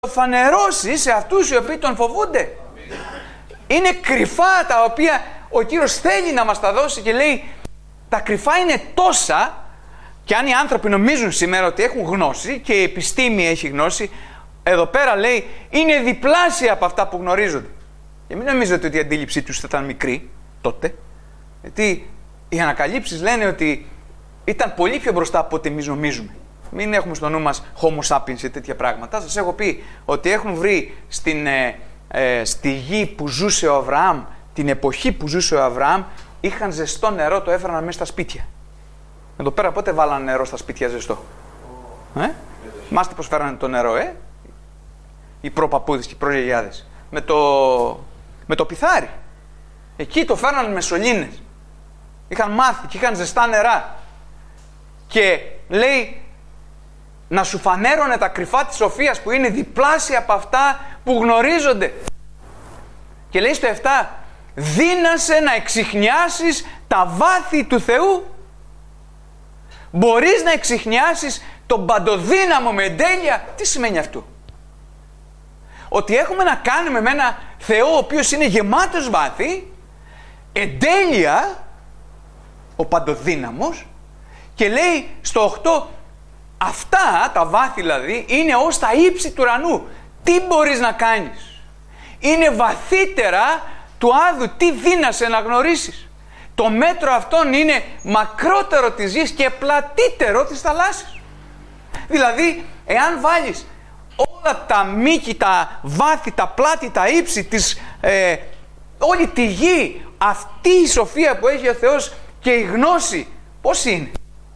το φανερώσει σε αυτούς οι οποίοι τον φοβούνται. Είναι κρυφά τα οποία ο Κύριος θέλει να μας τα δώσει και λέει τα κρυφά είναι τόσα, και αν οι άνθρωποι νομίζουν σήμερα ότι έχουν γνώση και η επιστήμη έχει γνώση, εδώ πέρα λέει είναι διπλάσια από αυτά που γνωρίζονται. Και μην νομίζετε ότι η αντίληψή τους θα ήταν μικρή τότε, γιατί οι ανακαλύψεις λένε ότι ήταν πολύ πιο μπροστά από ό,τι εμείς νομίζουμε. Μην έχουμε στο νου μας Homo sapiens και τέτοια πράγματα. Σας έχω πει ότι έχουν βρει στη γη που ζούσε ο Αβραάμ, την εποχή που ζούσε ο Αβραάμ, είχαν ζεστό νερό, το έφεραν μέσα στα σπίτια. Εδώ πέρα πότε βάλανε νερό στα σπίτια ζεστό? Μάστε πως φέρανε το νερό, οι προπαππούδες και οι προγιαγιάδες. Με το πιθάρι. Εκεί το φέρνανε με σωλήνες. Είχαν μάθει και είχαν ζεστά νερά. Και λέει να σου φανέρωνε τα κρυφά της σοφίας που είναι διπλάσια από αυτά που γνωρίζονται. Και λέει στο 7, δύνασε να εξιχνιάσεις τα βάθη του Θεού. Μπορείς να εξιχνιάσεις τον παντοδύναμο με εντέλεια. Τι σημαίνει αυτό? Ότι έχουμε να κάνουμε με ένα Θεό ο οποίος είναι γεμάτος βάθη, εντέλεια, ο παντοδύναμος, και λέει στο 8, αυτά τα βάθη δηλαδή είναι ως τα ύψη του ουρανού. Τι μπορείς να κάνεις? Είναι βαθύτερα του άδου. Τι δύνασε να γνωρίσεις? Το μέτρο αυτόν είναι μακρότερο της γης και πλατύτερο της θαλάσσης. Δηλαδή, εάν βάλεις όλα τα μήκη, τα βάθη, τα πλάτη, τα ύψη, όλη τη γη, αυτή η σοφία που έχει ο Θεός και η γνώση, πώς είναι?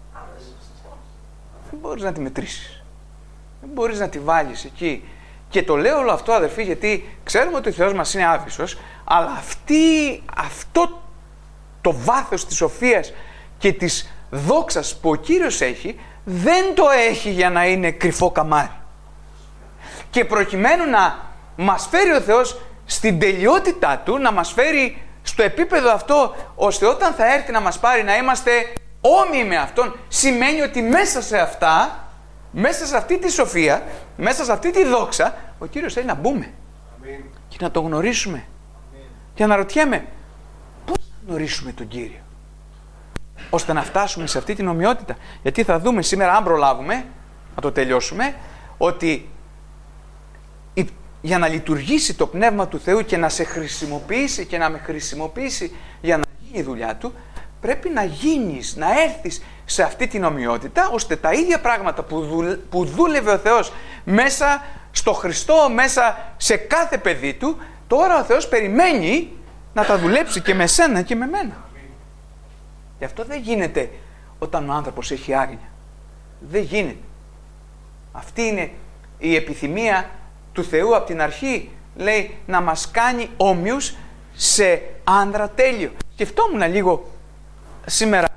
Δεν μπορείς να τη μετρήσεις. Δεν μπορείς να τη βάλεις εκεί. Και το λέω όλο αυτό, αδερφοί, γιατί ξέρουμε ότι ο Θεός μας είναι άβυσσος, αλλά αυτό το βάθος της σοφίας και της δόξας που ο Κύριος έχει, δεν το έχει για να είναι κρυφό καμάρι. Και προκειμένου να μας φέρει ο Θεός στην τελειότητά Του, να μας φέρει στο επίπεδο αυτό, ώστε όταν θα έρθει να μας πάρει να είμαστε όμοιοι με Αυτόν, σημαίνει ότι μέσα σε αυτά, μέσα σε αυτή τη σοφία, μέσα σε αυτή τη δόξα, ο Κύριος θέλει να μπούμε. Αμήν. Και να τον γνωρίσουμε. Αμήν. Και αναρωτιέμαι, πώς θα γνωρίσουμε τον Κύριο, ώστε να φτάσουμε σε αυτή την ομοιότητα? Γιατί θα δούμε σήμερα, αν προλάβουμε, να το τελειώσουμε, ότι για να λειτουργήσει το Πνεύμα του Θεού και να σε χρησιμοποιήσει και να με χρησιμοποιήσει για να γίνει η δουλειά Του, πρέπει να γίνεις, να έρθεις σε αυτή την ομοιότητα, ώστε τα ίδια πράγματα που δούλευε ο Θεός μέσα στο Χριστό, μέσα σε κάθε παιδί Του, τώρα ο Θεός περιμένει να τα δουλέψει και με σένα και με μένα. Γι' αυτό δεν γίνεται όταν ο άνθρωπος έχει άγνοια. Δεν γίνεται. Αυτή είναι η επιθυμία του Θεού από την αρχή. Λέει να μας κάνει όμοιους σε άνδρα τέλειο. Σκεφτόμουν λίγο σήμερα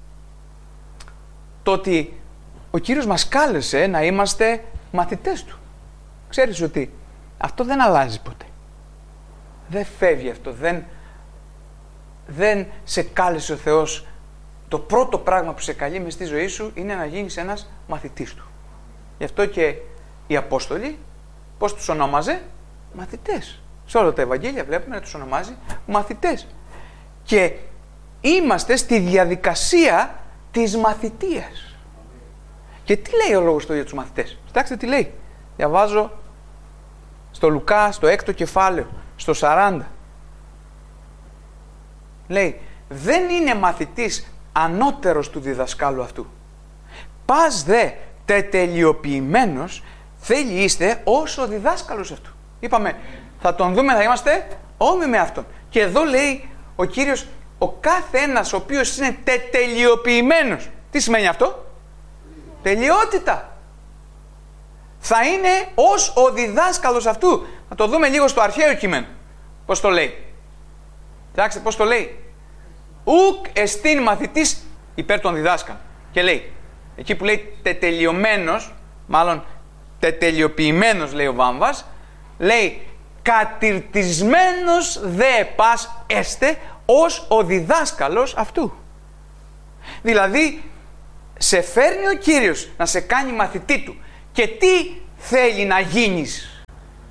το ότι ο Κύριος μας κάλεσε να είμαστε μαθητές Του. Ξέρεις ότι αυτό δεν αλλάζει ποτέ. Δεν φεύγει αυτό. Δεν σε κάλεσε ο Θεός. Το πρώτο πράγμα που σε καλεί μες στη ζωή σου είναι να γίνεις ένας μαθητής Του. Γι' αυτό και οι Απόστολοι, πώς τους ονόμαζε? Μαθητές. Σε όλα τα Ευαγγέλια βλέπουμε να τους ονομάζει μαθητές. Και είμαστε στη διαδικασία της μαθητείας. Και τι λέει ο λόγος του για τους μαθητές? Κοιτάξτε τι λέει. Διαβάζω στο Λουκά, στο 6ο κεφάλαιο, στο 40. Λέει, δεν είναι μαθητής ανώτερος του διδασκάλου αυτού. Πας δε τετελειοποιημένος θέλει είστε ως ο διδάσκαλος αυτού. Είπαμε, θα τον δούμε, θα είμαστε όμοιοι με αυτόν. Και εδώ λέει ο Κύριος, ο κάθε ένας ο οποίος είναι τετελειοποιημένος. Τι σημαίνει αυτό? Τελειότητα. Θα είναι ως ο διδάσκαλος αυτού. Θα το δούμε λίγο στο αρχαίο κείμενο. Πώς το λέει? Κοιτάξτε πώς το λέει. Ουκ εστίν μαθητής υπέρ των διδάσκαλων. Και λέει, εκεί που λέει τετελειωμένος, μάλλον τετελειοποιημένος λέει ο Βάμβας, λέει κατηρτισμένος δε πας έστε ως ο διδάσκαλος αυτού. Δηλαδή σε φέρνει ο Κύριος να σε κάνει μαθητή Του. Και τι θέλει να γίνεις?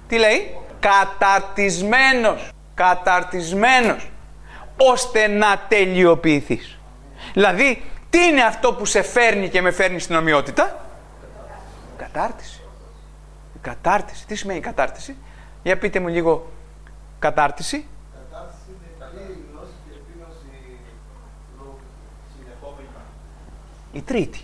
Τι λέει? Καταρτισμένος. Καταρτισμένος. Ώστε να τελειοποιηθείς. Δηλαδή, τι είναι αυτό που σε φέρνει και με φέρνει στην ομοιότητα? Κατάρτιση. Κατάρτιση. Τι σημαίνει κατάρτιση? Για πείτε μου λίγο κατάρτιση. Κατάρτιση είναι καλή γνώση και επίγνωση συνεχόμενα. Η τρίτη.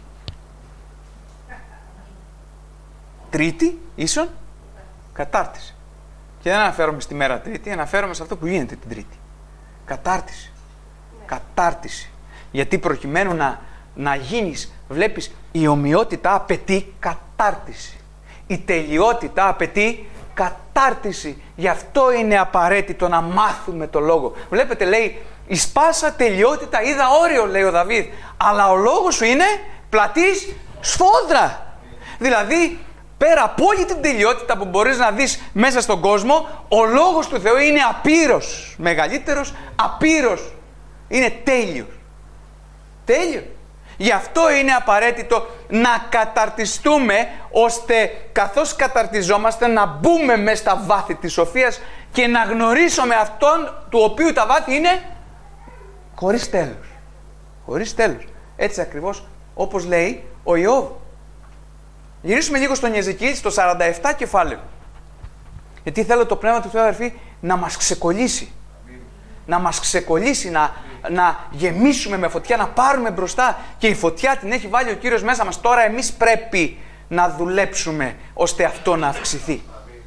Τρίτη ίσον κατάρτιση. Και δεν αναφέρομαι στη μέρα Τρίτη, αναφέρομαι σε αυτό που γίνεται την Τρίτη. Κατάρτιση. Κατάρτιση. Γιατί προκειμένου να γίνεις, βλέπεις, η ομοιότητα απαιτεί κατάρτιση. Η τελειότητα απαιτεί κατάρτιση. Γι' αυτό είναι απαραίτητο να μάθουμε το λόγο. Βλέπετε, λέει, εις πάσα τελειότητα είδα όριο, λέει ο Δαβίδ, αλλά ο λόγος σου είναι πλατής σφόδρα. Δηλαδή, πέρα από όλη την τελειότητα που μπορείς να δεις μέσα στον κόσμο, ο λόγος του Θεού είναι απείρος. Μεγαλύτερος, απείρος. Είναι τέλειος. Τέλειος. Γι' αυτό είναι απαραίτητο να καταρτιστούμε, ώστε καθώς καταρτιζόμαστε να μπούμε μέσα στα βάθη της σοφίας και να γνωρίσουμε αυτόν του οποίου τα βάθη είναι χωρίς τέλος. Χωρίς τέλος. Έτσι ακριβώς όπως λέει ο Ιώβ. Γυρίσουμε λίγο στον Ιεζεκιήλ, στο 47 κεφάλαιο. Γιατί θέλω το Πνεύμα του Θεού, αδερφοί, να μας ξεκολλήσει. Να μας ξεκολλήσει, να γεμίσουμε με φωτιά, να πάρουμε μπροστά. Και η φωτιά την έχει βάλει ο Κύριος μέσα μας. Τώρα εμείς πρέπει να δουλέψουμε ώστε αυτό να αυξηθεί.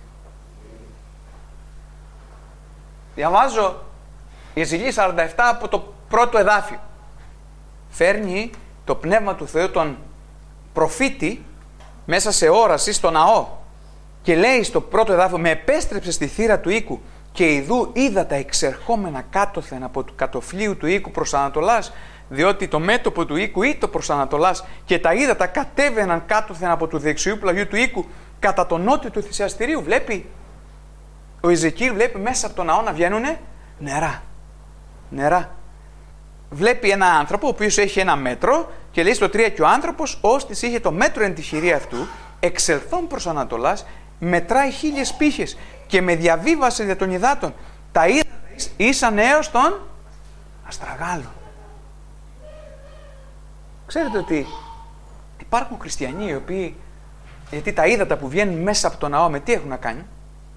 Διαβάζω Ιεζεκιήλ 47 από το πρώτο εδάφιο. Φέρνει το Πνεύμα του Θεού τον προφήτη μέσα σε όραση στο ναό και λέει στο πρώτο εδάφιο: με επέστρεψε στη θύρα του οίκου και ιδού είδα τα εξερχόμενα κάτωθεν από του κατοφλίου του οίκου προς Ανατολάς, διότι το μέτωπο του οίκου ήτο προς Ανατολάς, και τα ύδατα κατέβαιναν κάτωθεν από του δεξιού πλαγιού του οίκου κατά το νότιο του θυσιαστηρίου. Βλέπει ο Ιεζεκιήλ, βλέπει μέσα από το ναό να βγαίνουνε νερά. Νερά. Βλέπει ένα άνθρωπο ο οποίος έχει ένα μέτρο και λέει στο 3: και ο άνθρωπος ώστις είχε το μέτρο εν τη χειρία αυτού, εξελθών προς Ανατολάς, μετράει 1000 πύχες και με διαβίβασε δια των υδάτων. Τα ύδατα ήσαν έως των αστραγάλων. Ξέρετε ότι υπάρχουν χριστιανοί οι οποίοι, γιατί τα ύδατα που βγαίνουν μέσα από το ναό με τι έχουν να κάνει?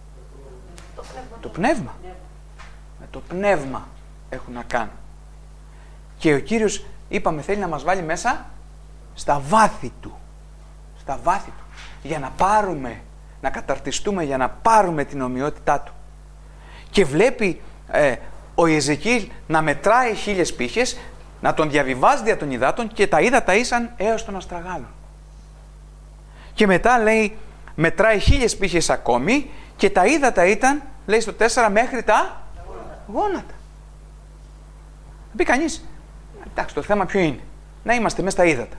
Το πνεύμα. Με το πνεύμα έχουν να κάνουν. Και ο Κύριος, είπαμε, θέλει να μας βάλει μέσα στα βάθη Του. Στα βάθη Του. Για να πάρουμε, να καταρτιστούμε, για να πάρουμε την ομοιότητά Του. Και βλέπει ο Ιεζεκιήλ να μετράει 1000 πύχες, να τον διαβιβάζει δια των υδάτων και τα ύδατα ήσαν έως των αστραγάλων. Και μετά λέει μετράει 1000 πύχες ακόμη και τα ύδατα ήταν, λέει στο 4, μέχρι τα γόνατα. Θα πει κανείς, εντάξει, το θέμα ποιο είναι? Να είμαστε μέσα στα ύδατα.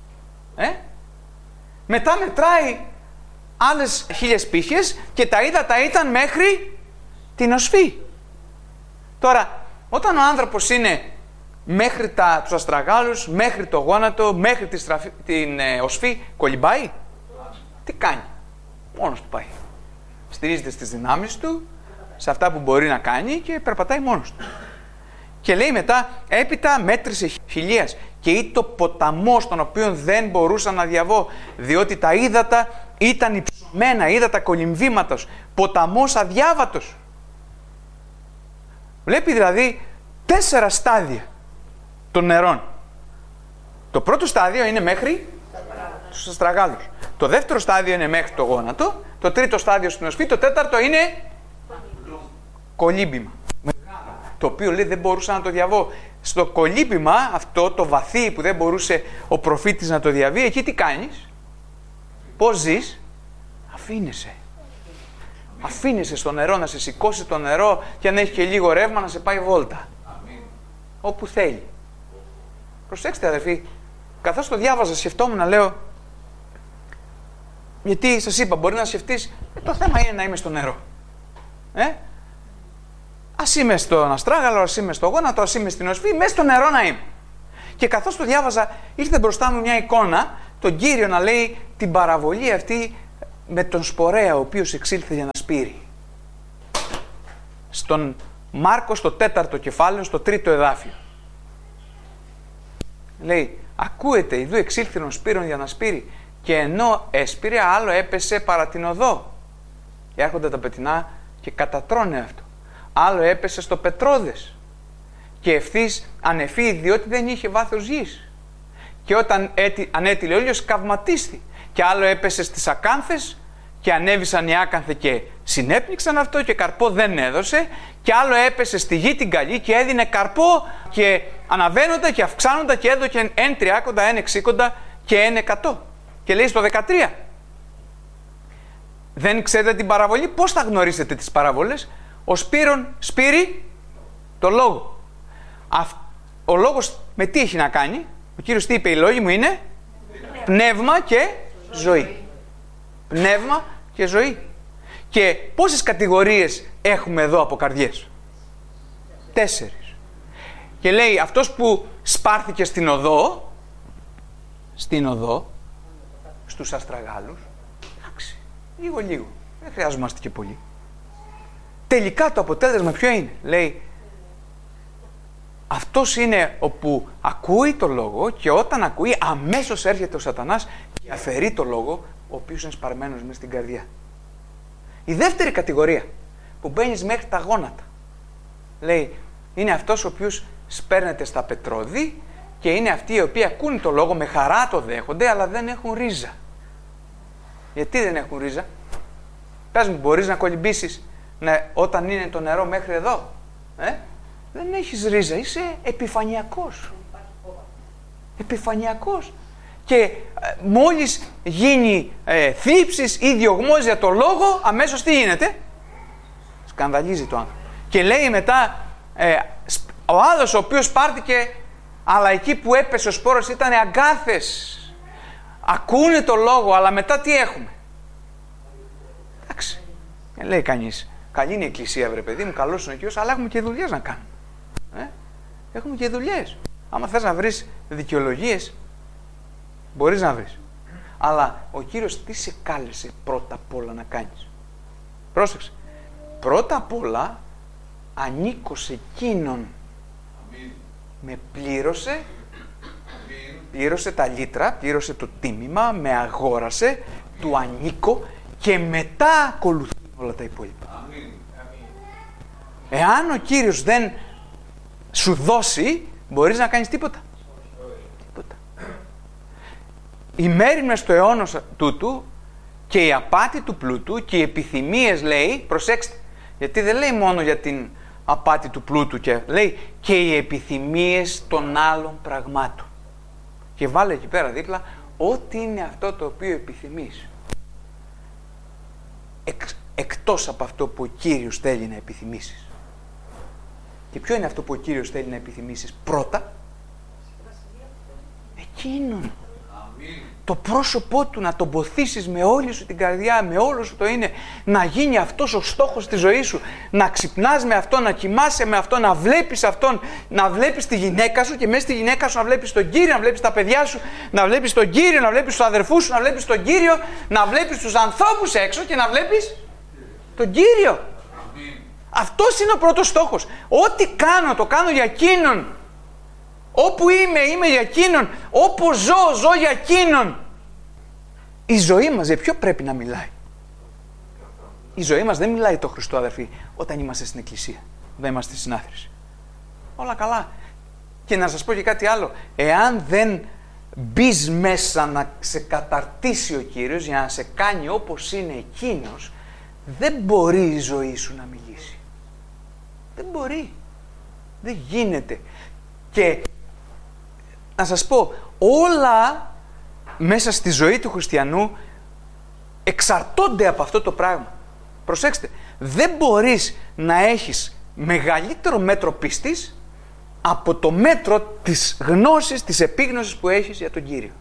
Μετά μετράει άλλες 1000 πύχες και τα ύδατα ήταν μέχρι την οσφή. Τώρα, όταν ο άνθρωπος είναι μέχρι τους αστραγάλους, μέχρι το γόνατο, μέχρι την οσφή, κολυμπάει. Τι κάνει? Μόνος του πάει. Στηρίζεται στις δυνάμεις του, σε αυτά που μπορεί να κάνει και περπατάει μόνος του. Και λέει μετά, έπειτα μέτρησε 1000 και ήτο ποταμός τον οποίον δεν μπορούσα να διαβώ, διότι τα ύδατα ήταν υψωμένα, ύδατα κολυμβήματος, ποταμός αδιάβατος. Βλέπει δηλαδή 4 στάδια των νερών. Το πρώτο στάδιο είναι μέχρι τους αστραγάλους. Το δεύτερο στάδιο είναι μέχρι το γόνατο. Το τρίτο στάδιο στην οσφή. Το τέταρτο είναι κολύμπημα. Το οποίο λέει δεν μπορούσα να το διαβώ. Στο κολύμπημα αυτό, το βαθύ που δεν μπορούσε ο προφήτης να το διαβεί, εκεί τι κάνεις? Πώς ζεις? Αφήνεσαι. Αφήνεσαι στο νερό, να σε σηκώσει το νερό και αν έχει και λίγο ρεύμα να σε πάει βόλτα. Όπου θέλει. Προσέξτε αδερφοί, καθώς το διάβαζα σκεφτόμουν, λέω, γιατί σας είπα, μπορεί να σκεφτείς, το θέμα είναι να είμαι στο νερό. Ας είμαι στον αστράγαλο, ας είμαι στο γόνατο, ας είμαι στην οσφή, μέσα στο νερό να είμαι. Και καθώς το διάβαζα, ήρθε μπροστά μου μια εικόνα, τον Κύριο να λέει την παραβολή αυτή με τον σπορέα ο οποίος εξήλθε για να σπείρει. Στον Μάρκο στο 4ο κεφάλαιο, στο 3ο εδάφιο. Λέει, ακούετε, ιδού εξήλθεν ο σπείρων για να σπείρει, και ενώ έσπηρε, άλλο έπεσε παρά την οδό. Έρχονται τα πετεινά και κατατρώνε αυτό. Άλλο έπεσε στο πετρόδες και ευθύς ανεφύη, διότι δεν είχε βάθος γης. Και όταν ανέτειλε ο ήλιος, καυματίστη. Και άλλο έπεσε στις ακάνθες και ανέβησαν οι άκανθοι και συνέπνιξαν αυτό και καρπό δεν έδωσε. Και άλλο έπεσε στη γη την καλή και έδινε καρπό και αναβαίνοντα και αυξάνοντα και έδωκε 1 30, 1 60 και 1 100. Και λέει στο 13, δεν ξέρετε την παραβολή, πώς θα γνωρίσετε τις παραβολές? Ο σπείρον σπείρει το λόγο. Ο λόγος με τι έχει να κάνει? Ο Κύριος τι είπε? Οι λόγοι μου είναι πνεύμα και ζωή. Πνεύμα και ζωή. Και πόσες κατηγορίες έχουμε εδώ από καρδιές? 4. Και λέει, αυτός που σπάρθηκε στην οδό, στους αστραγάλους, εντάξει, λίγο, δεν χρειάζομαστε και πολύ. Τελικά το αποτέλεσμα ποιο είναι? Λέει, αυτός είναι όπου ακούει το λόγο και όταν ακούει αμέσως έρχεται ο σατανάς και αφαιρεί το λόγο, ο οποίος είναι σπαρμένος μέσα στην καρδιά. Η δεύτερη κατηγορία που μπαίνεις μέχρι τα γόνατα, λέει, είναι αυτός ο οποίος σπέρνεται στα πετρώδη και είναι αυτοί οι οποίοι ακούν το λόγο, με χαρά το δέχονται, αλλά δεν έχουν ρίζα. Γιατί δεν έχουν ρίζα? Πες μου, μπορείς να κολυμπήσεις όταν είναι το νερό μέχρι εδώ? Δεν έχεις ρίζα, είσαι επιφανειακός. Επιφανειακός. Και μόλις γίνει θλίψης ή διωγμός για το λόγο, αμέσως τι γίνεται? Σκανδαλίζει το άνθρωπο. Και λέει μετά, ο άλλος ο οποίος πάρτηκε, αλλά εκεί που έπεσε ο σπόρος ήταν αγκάθες. Ακούνε το λόγο, αλλά μετά τι έχουμε? Εντάξει, λέει κανείς, καλή είναι η εκκλησία, βρε παιδί μου, καλός είναι ο Κύριος, αλλά έχουμε και δουλειές να κάνουμε. Έχουμε και δουλειές. Άμα θες να βρεις δικαιολογίες, μπορείς να βρεις. Αλλά ο Κύριος τι σε κάλεσε πρώτα απ' όλα να κάνεις? Πρόσεξε. Πρώτα απ' όλα ανήκω σε εκείνον. Με πλήρωσε, πλήρωσε τα λίτρα, πλήρωσε το τίμημα, με αγόρασε, του ανήκω και μετά ακολουθούν όλα τα υπόλοιπα. Εάν ο Κύριος δεν σου δώσει, μπορείς να κάνεις τίποτα. Τίποτα. Η μέριμνα στο αιώνα τούτου και η απάτη του πλούτου και οι επιθυμίες, λέει, προσέξτε, γιατί δεν λέει μόνο για την απάτη του πλούτου, και λέει και οι επιθυμίες των άλλων πραγμάτων. Και βάλε εκεί πέρα δίπλα, ό,τι είναι αυτό το οποίο επιθυμείς. Εκτός από αυτό που ο Κύριος θέλει να επιθυμήσεις. Και ποιο είναι αυτό που ο Κύριος θέλει να επιθυμήσεις πρώτα? Εκείνον. Το πρόσωπό του να τον ποθήσεις με όλη σου την καρδιά, με όλο σου το είναι, να γίνει αυτός ο στόχος της ζωής σου, να ξυπνάς με αυτόν, να κοιμάσαι με αυτόν, να βλέπεις αυτόν, να βλέπεις τη γυναίκα σου και μέσα στη γυναίκα σου να βλέπεις τον Κύριο, να βλέπεις τα παιδιά σου, να βλέπεις τον Κύριο, να βλέπεις τους αδερφούς σου, να βλέπεις τον Κύριο, να βλέπεις τους ανθρώπους έξω και να βλέπεις τον Κύριο. Αυτός είναι ο πρώτος στόχος. Ό,τι κάνω, το κάνω για εκείνον. Όπου είμαι για εκείνον. Όπου ζω για εκείνον. Η ζωή μας για ποιο πρέπει να μιλάει? Η ζωή μας δεν μιλάει το Χριστό, αδερφοί, όταν είμαστε στην εκκλησία, δεν είμαστε στη συνάθρηση. Όλα καλά. Και να σας πω και κάτι άλλο. Εάν δεν μπεις μέσα να σε καταρτήσει ο Κύριος για να σε κάνει όπως είναι εκείνος, δεν μπορεί η ζωή σου να μιλήσει. Δεν μπορεί. Δεν γίνεται. Και να σας πω, όλα μέσα στη ζωή του χριστιανού εξαρτώνται από αυτό το πράγμα. Προσέξτε, δεν μπορείς να έχεις μεγαλύτερο μέτρο πίστης από το μέτρο της γνώσης, της επίγνωσης που έχεις για τον Κύριο.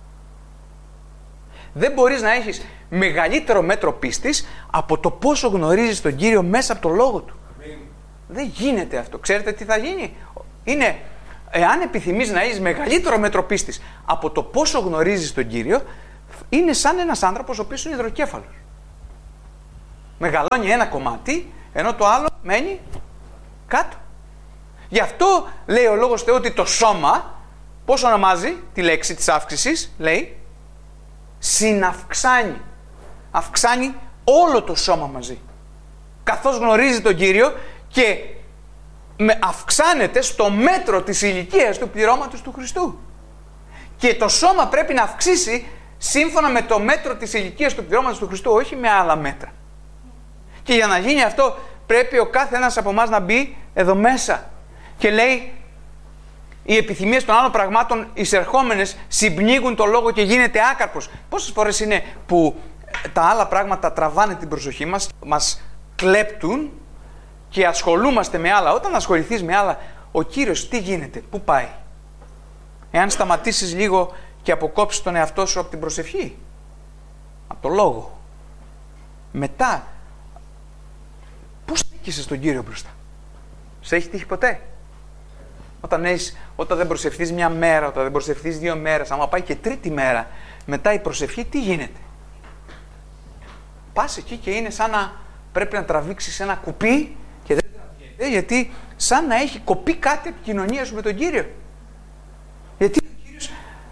Δεν μπορείς να έχεις μεγαλύτερο μέτρο πίστης από το πόσο γνωρίζεις τον Κύριο μέσα από το Λόγο Του. Δεν γίνεται αυτό. Ξέρετε τι θα γίνει? Είναι, εάν επιθυμείς να έχεις μεγαλύτερο μέτρο πίστης από το πόσο γνωρίζεις τον Κύριο, είναι σαν ένας άνθρωπος ο οποίος είναι υδροκέφαλος. Μεγαλώνει ένα κομμάτι, ενώ το άλλο μένει κάτω. Γι' αυτό λέει ο Λόγος Θεού ότι το σώμα, πώς ονομάζει τη λέξη της αύξησης, λέει, συναυξάνει. Αυξάνει όλο το σώμα μαζί. Καθώς γνωρίζει τον Κύριο και αυξάνεται στο μέτρο της ηλικίας του πληρώματος του Χριστού. Και το σώμα πρέπει να αυξήσει σύμφωνα με το μέτρο της ηλικίας του πληρώματος του Χριστού, όχι με άλλα μέτρα. Και για να γίνει αυτό πρέπει ο κάθε ένας από εμάς να μπει εδώ μέσα. Και λέει, οι επιθυμίες των άλλων πραγμάτων εισερχόμενες συμπνίγουν το λόγο και γίνεται άκαρπος. Πόσες φορές είναι που τα άλλα πράγματα τραβάνε την προσοχή μας, μας κλέπτουν και ασχολούμαστε με άλλα. Όταν ασχοληθείς με άλλα, ο Κύριος τι γίνεται, πού πάει? Εάν σταματήσεις λίγο και αποκόψεις τον εαυτό σου από την προσευχή, από το λόγο, μετά πώς στέκεσαι στον Κύριο μπροστά? Σε έχει τύχει ποτέ? Όταν δεν προσευχθείς μια μέρα, όταν δεν προσευχθείς 2 μέρες, άμα πάει και 3η μέρα μετά η προσευχή, τι γίνεται? Πας εκεί και είναι σαν να πρέπει να τραβήξεις ένα κουπί και δεν τραβιέται, γιατί σαν να έχει κοπεί κάτι από την κοινωνία σου με τον Κύριο. Γιατί ο Κύριος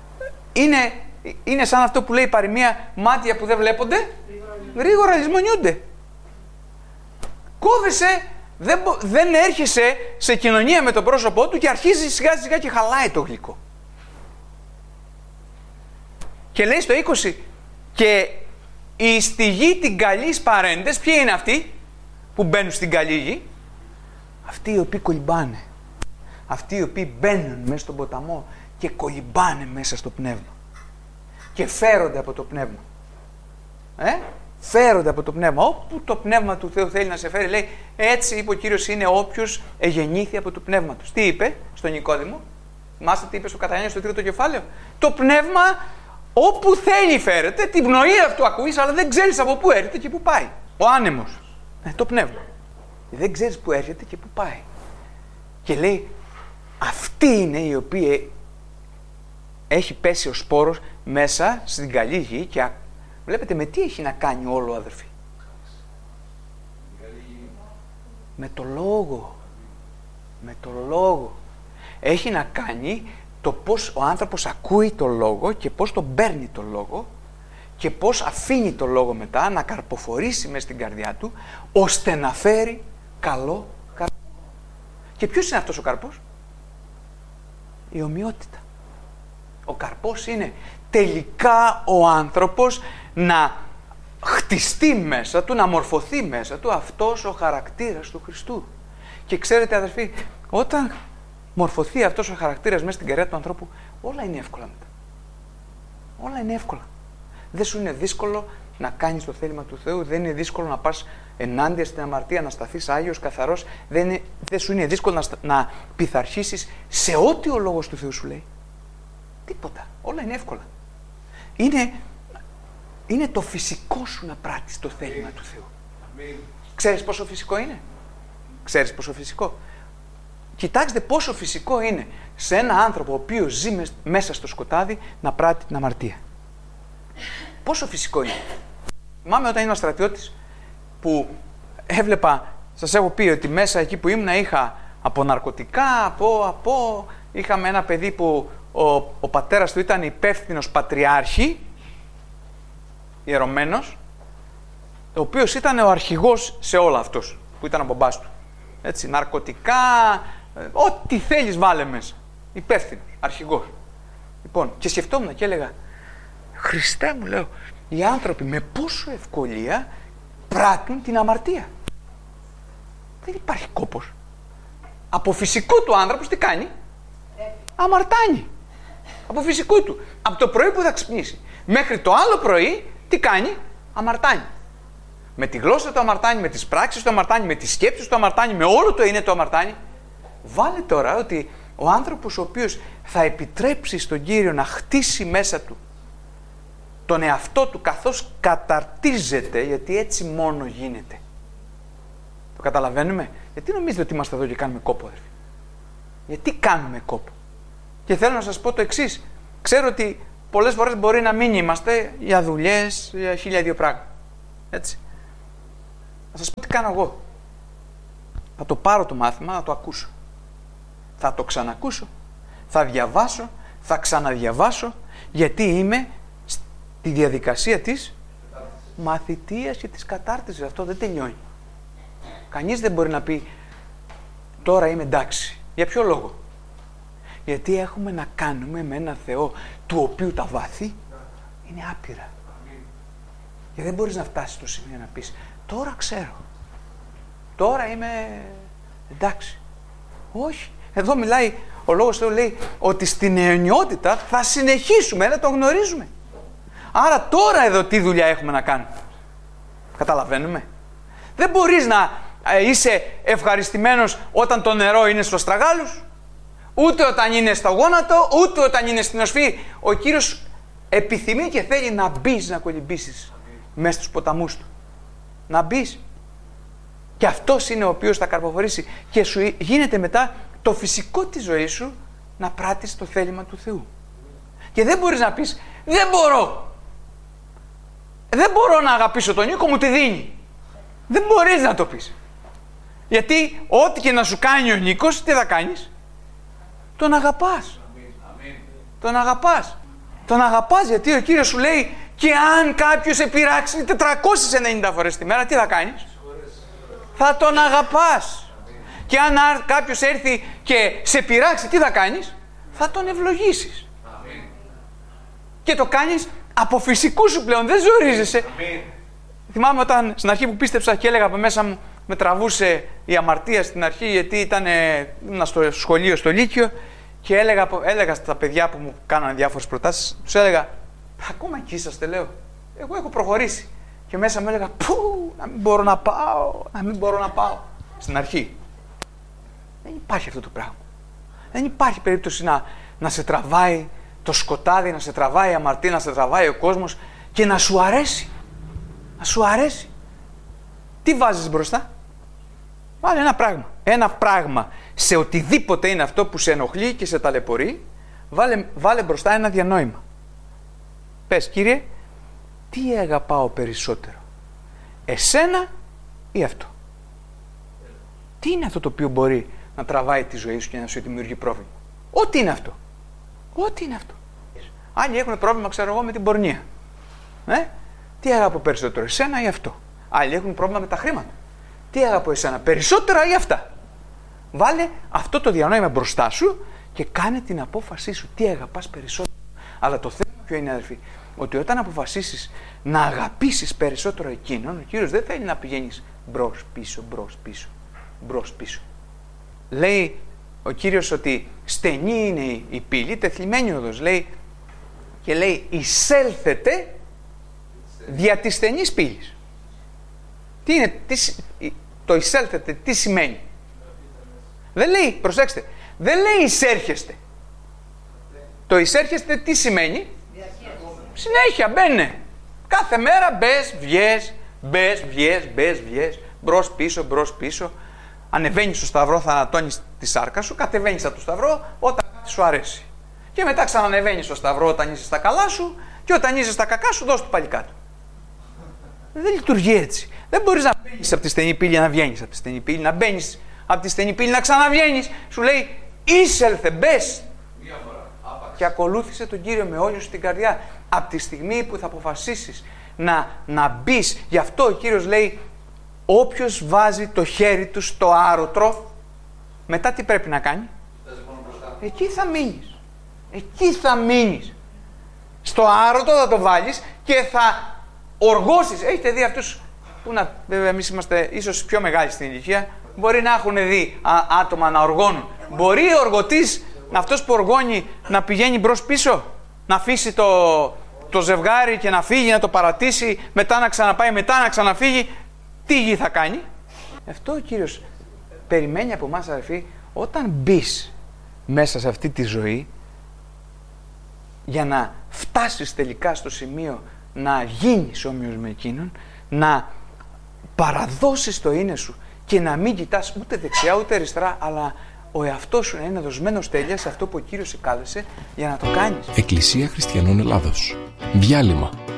είναι σαν αυτό που λέει η παροιμία, μάτια που δεν βλέπονται, γρήγορα λησμονιούνται. Κόβεσαι, δεν έρχεσαι σε κοινωνία με το πρόσωπό του και αρχίζει σιγά σιγά και χαλάει το γλυκό. Και λέει στο 20, και στη γη την καλείς παρέντες, ποιοι είναι αυτοί που μπαίνουν στην καλή γη? Αυτοί οι οποίοι κολυμπάνε. Αυτοί οι οποίοι μπαίνουν μέσα στον ποταμό και κολυμπάνε μέσα στο πνεύμα. Και φέρονται από το πνεύμα. Φέρονται από το πνεύμα. Όπου το πνεύμα του Θεού θέλει να σε φέρει, λέει, έτσι είπε ο Κύριος, είναι όποιος εγεννήθη από το πνεύμα του. Τι είπε στον Νικόδημο? Θυμάστε τι είπε στο Κατανιώνιο στο 3ο κεφάλαιο? Το πνεύμα όπου θέλει φέρεται, την πνοή αυτού ακούεις, αλλά δεν ξέρεις από πού έρχεται και πού πάει. Ο άνεμος. Το πνεύμα. Δεν ξέρεις πού έρχεται και πού πάει. Και λέει, αυτή είναι η οποία έχει πέσει ο σπόρος μέσα στην καλή γη και βλέπετε με τι έχει να κάνει όλο, αδερφοί? Με το λόγο. Με το λόγο. Έχει να κάνει το πώς ο άνθρωπος ακούει το λόγο και πώς τον παίρνει το λόγο και πώς αφήνει το λόγο μετά να καρποφορήσει μέσα στην καρδιά του, ώστε να φέρει καλό καρπό. Και ποιος είναι αυτός ο καρπός? Η ομοιότητα. Ο καρπός είναι τελικά ο άνθρωπος να χτιστεί μέσα του, να μορφωθεί μέσα του αυτός ο χαρακτήρας του Χριστού. Και ξέρετε, αδερφοί, όταν μορφωθεί αυτός ο χαρακτήρας μέσα στην καρδιά του ανθρώπου, όλα είναι εύκολα μετά. Όλα είναι εύκολα. Δεν σου είναι δύσκολο να κάνεις το θέλημα του Θεού, δεν είναι δύσκολο να πας ενάντια στην αμαρτία, να σταθείς άγιος, καθαρός, δεν σου είναι δύσκολο να πειθαρχήσεις σε ό,τι ο Λόγος του Θεού σου λέει. Τίποτα. Όλα είναι εύκολα. Είναι το φυσικό σου να πράττεις το θέλημα του Θεού. Ξέρεις πόσο φυσικό είναι? Ξέρεις πόσο φυσικό? Κοιτάξτε πόσο φυσικό είναι σε ένα άνθρωπο ο οποίος ζει μέσα στο σκοτάδι να πράττει την αμαρτία. Πόσο φυσικό είναι. Θυμάμαι όταν ήμουν στρατιώτης που έβλεπα, σας έχω πει ότι μέσα εκεί που ήμουν είχα από ναρκωτικά, είχαμε ένα παιδί που ο πατέρας του ήταν υπεύθυνος πατριάρχη, ιερωμένος, ο οποίος ήταν ο αρχηγός σε όλα αυτός που ήταν ο μπαμπάς του. Έτσι, ναρκωτικά, ό,τι θέλεις βάλε μέσα. Υπεύθυνος, αρχηγός. Λοιπόν, και σκεφτόμουν και έλεγα, Χριστέ μου, λέω, οι άνθρωποι με πόσο ευκολία πράττουν την αμαρτία. Δεν υπάρχει κόπος. Από φυσικό του άνθρωπος τι κάνει? Αμαρτάνει. Από φυσικό του. Από το πρωί που θα ξυπνήσει μέχρι το άλλο πρωί τι κάνει? Αμαρτάνει. Με τη γλώσσα του αμαρτάνει, με τις πράξεις του αμαρτάνει, με τις σκέψεις του αμαρτάνει, με όλο το είναι το αμαρτάνει. Βάλε τώρα ότι ο άνθρωπος ο οποίος θα επιτρέψει στον Κύριο να χτίσει μέσα του τον εαυτό του καθώς καταρτίζεται, γιατί έτσι μόνο γίνεται. Το καταλαβαίνουμε? Γιατί νομίζετε ότι είμαστε εδώ και κάνουμε κόπο, αδερφοί? Γιατί κάνουμε κόπο? Και θέλω να σας πω το εξής. Ξέρω ότι πολλές φορές μπορεί να μην είμαστε για δουλειές, για 1002 πράγματα. Έτσι. Θα σας πω τι κάνω εγώ. Θα το πάρω το μάθημα, θα το ακούσω. Θα το ξανακούσω. Θα διαβάσω, θα ξαναδιαβάσω, γιατί είμαι στη διαδικασία της μαθητείας και της κατάρτισης. Αυτό δεν τελειώνει. Κανείς δεν μπορεί να πει τώρα είμαι εντάξει. Για ποιο λόγο? Γιατί έχουμε να κάνουμε με ένα Θεό του οποίου τα βάθη είναι άπειρα. Και δεν μπορείς να φτάσεις στο σημείο να πεις τώρα ξέρω. Τώρα είμαι εντάξει. Όχι. Εδώ μιλάει, ο Λόγος Θεού λέει ότι στην αιωνιότητα θα συνεχίσουμε να το γνωρίζουμε. Άρα τώρα εδώ τι δουλειά έχουμε να κάνουμε. Καταλαβαίνουμε. Δεν μπορείς να είσαι ευχαριστημένος όταν το νερό είναι στους στραγάλους, ούτε όταν είναι στο γόνατο, ούτε όταν είναι στην οσφή. Ο Κύριος επιθυμεί και θέλει να μπεις, να κολυμπήσεις μέσα στους ποταμούς του. Να μπεις. Και αυτός είναι ο οποίος θα καρποφορήσει και σου γίνεται μετά το φυσικό της ζωής σου να πράττεις το θέλημα του Θεού. Και δεν μπορείς να πεις δεν μπορώ. Δεν μπορώ να αγαπήσω τον Νίκο, μου τη δίνει. Δεν μπορείς να το πεις. Γιατί ό,τι και να σου κάνει ο Νίκος, τι θα κάνεις? Τον αγαπάς. Τον αγαπάς. Τον αγαπάς γιατί ο Κύριος σου λέει και αν κάποιος σε πειράξει 490 φορές τη μέρα, τι θα κάνεις? Θα τον αγαπάς. Και αν κάποιος έρθει και σε πειράξει, τι θα κάνεις? Θα τον ευλογήσεις. Και το κάνεις από φυσικού σου πλέον, δεν ζορίζεσαι. Θυμάμαι όταν στην αρχή που πίστεψα και έλεγα από μέσα μου, με τραβούσε η αμαρτία στην αρχή, γιατί ήμουν στο σχολείο, στο Λύκειο, και έλεγα στα παιδιά που μου κάνανε διάφορες προτάσεις, τους έλεγα, ακόμα εκεί είσαστε, λέω. Εγώ έχω προχωρήσει. Και μέσα μου έλεγα, πού, να μην μπορώ να πάω, να μην μπορώ να πάω. Στην αρχή. Δεν υπάρχει αυτό το πράγμα. Δεν υπάρχει περίπτωση να σε τραβάει το σκοτάδι, να σε τραβάει η αμαρτία, να σε τραβάει ο κόσμος και να σου αρέσει. Να σου αρέσει. Τι βάζεις μπροστά? Βάλε ένα πράγμα. Ένα πράγμα. Σε οτιδήποτε είναι αυτό που σε ενοχλεί και σε ταλαιπωρεί, βάλε μπροστά ένα διανόημα. Πες, Κύριε, τι αγαπάω περισσότερο? Εσένα ή αυτό? Τι είναι αυτό το οποίο μπορεί να τραβάει τη ζωή σου και να σου δημιουργεί πρόβλημα? Ό,τι είναι αυτό. Ό,τι είναι αυτό. Άλλοι έχουν πρόβλημα, ξέρω εγώ, με την πορνεία. Τι αγαπώ περισσότερο, εσένα ή αυτό? Άλλοι έχουν πρόβλημα με τα χρήματα. Τι αγαπώ, εσένα περισσότερα ή αυτά? Βάλε αυτό το διανόημα μπροστά σου και κάνε την απόφασή σου. Τι αγαπάς περισσότερο? Αλλά το θέμα ποιο είναι, αδελφοί? Ότι όταν αποφασίσεις να αγαπήσεις περισσότερο εκείνον, ο Κύριος δεν θέλει να πηγαίνεις μπρος πίσω, μπρος πίσω, μπρος πίσω. Λέει ο Κύριος ότι στενή είναι η πύλη, τεθλιμμένη οδός, λέει, και λέει εισέλθετε δια της στενής πύλης. Τι είναι, το εισέλθετε, τι σημαίνει? Δεν λέει, προσέξτε, δεν λέει εισέρχεστε. Το εισέρχεστε τι σημαίνει? Συνέχεια μπαίνε. Κάθε μέρα μπες, βγες, μπες, βγες, μπες, βγες, μπρος πίσω, μπρος πίσω. Ανεβαίνεις στο σταυρό, θα ανατώνεις τη σάρκα σου, κατεβαίνεις από το σταυρό όταν σου αρέσει. Και μετά ξανανεβαίνεις στο σταυρό όταν είσαι στα καλά σου και όταν είσαι στα κακά σου δώσ' του πάλι κάτω. Δεν λειτουργεί έτσι. Δεν μπορείς να μπαίνεις από τη στενή πύλη να βγαίνεις από τη στενή πύλη, να μπαίνεις από τη στενή πύλη να ξαναβγαίνεις. Σου λέει εισέλθε, μπες και ακολούθησε τον Κύριο με όλη σου την καρδιά. Από τη στιγμή που θα αποφασίσεις να μπεις, γι' αυτό ο Κύριος λέει όποιος βάζει το χέρι του στο άρωτρο, μετά τι πρέπει να κάνει? Εκεί θα μείνεις. Εκεί θα μείνεις. Στο άρωτο θα το βάλεις και θα οργώσεις. Έχετε δει αυτούς που βέβαια εμείς είμαστε ίσως πιο μεγάλοι στην ηλικία, μπορεί να έχουν δει άτομα να οργώνουν. Μπορεί ο οργωτής, αυτός που οργώνει, να πηγαίνει μπρος πίσω, να αφήσει το ζευγάρι και να φύγει, να το παρατήσει, μετά να ξαναπάει, μετά να ξαναφύγει. Τι γη θα κάνει? Αυτό ο Κύριος περιμένει από εμάς, αδελφοί, όταν μπεις μέσα σε αυτή τη ζωή, για να φτάσεις τελικά στο σημείο να γίνεις όμοιος με εκείνον, να παραδώσεις το είναι σου και να μην κοιτάς ούτε δεξιά ούτε αριστερά, αλλά ο εαυτός σου να είναι δοσμένος τέλεια σε αυτό που ο Κύριος σε κάλεσε για να το κάνεις. Εκκλησία Χριστιανών Ελλάδος. Διάλειμμα.